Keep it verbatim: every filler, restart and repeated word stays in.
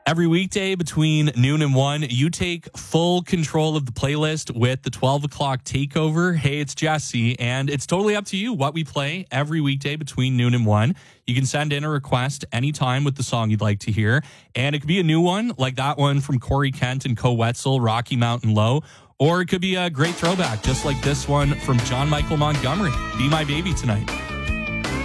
Every weekday between noon and one, you take full control of the playlist with the twelve o'clock takeover. Hey, it's Jesse, and it's totally up to you what we play every weekday between noon and one. You can send in a request anytime with the song you'd like to hear, and it could be a new one like that one from Corey Kent and Co Wetzel, Rocky Mountain Low, or it could be a great throwback just like this one from John Michael Montgomery, Be My Baby Tonight.